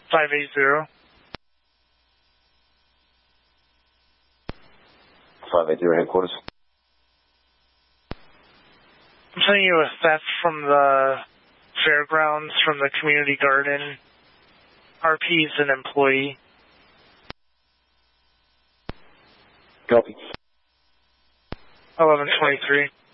580. 580 headquarters. I'm sending you a theft from the fairgrounds, from the community garden. RP's an employee. Copy. 1123.